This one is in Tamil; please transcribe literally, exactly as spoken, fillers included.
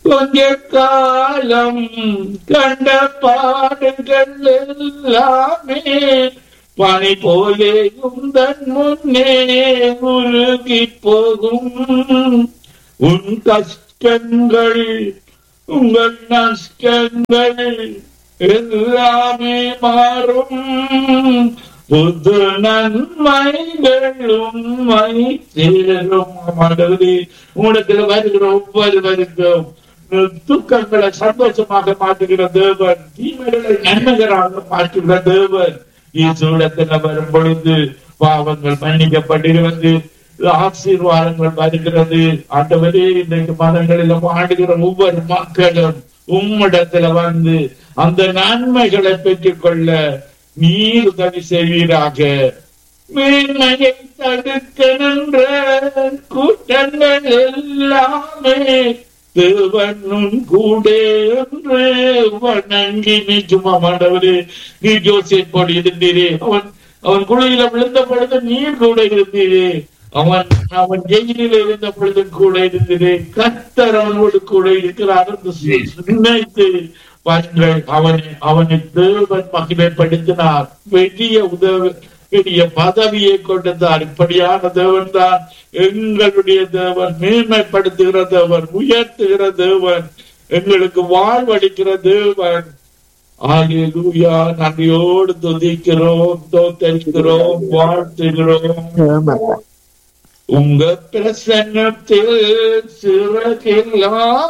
கொஞ்ச காலம் கண்ட பாடுகள் எல்லாமே பனி போலே உந்தன் முன்னே உருகி போகும். உன் கஷ்டங்கள் உங்கள் நஷ்டங்கள் எல்லாமே மாறும். புது நன்மைகள் உண்மை சேரும். ஆண்டவரே, உனக்கு வருகிற ஒவ்வொருவருக்கும் துக்கங்களை சந்தோஷமாக மாற்றுகிற தேவன், தீமைகளை நன்மைகளாக மாற்றுகிற தேவன். இயேசுவிடத்தில் வரும் பொழுது பாவங்கள் மன்னிக்கப்பட்டிருக்கிறது, ஆசீர்வாதங்கள் வருகிறது. ஆண்டவரே, இன்றைக்கு மதங்களில் ஆடுகிற ஒவ்வொரு மக்களும் உம்மிடத்துல வந்து அந்த நன்மைகளை பெற்றுக் கொள்ள நீர் உதவி செய்வீராக. மேன்மையை தடுக்க நின்ற கூட்டங்கள் எல்லாமே தேவனும் கூட என்று வணங்கி நிற்கும். ஆண்டவரே, நீ யோசேப்போடு இருந்தீரே, அவன் அவன் குழியில விழுந்த பொழுது நீர் கூட இருந்தீரே, அவன் அவன் ஜெயிலில் இருந்த பொழுது கூட இருந்தீரே, கர்த்தர் அவனோடு கூட இருக்கிறார் என்று நினைத்து பாருங்கள். அவனை அவனை தேவன் மகிமைப்படுத்தினார், பெரிய உதவி பெரிய பதவியை கொண்டிருந்தார். இப்படியான தேவன் தான் எங்களுடைய தேவன், மேன்மைப்படுத்துகிற தேவன், உயர்த்துகிற தேவன், எங்களுக்கு வாழ்வளிக்கிற தேவன். அல்லேலூயா. நன்றியோடு துதிக்கிறோம், தோத்தரிக்கிறோம், வாழ்த்துகிறோம். உங்க பிரசன்னத்தில் சிறகெல்லாம்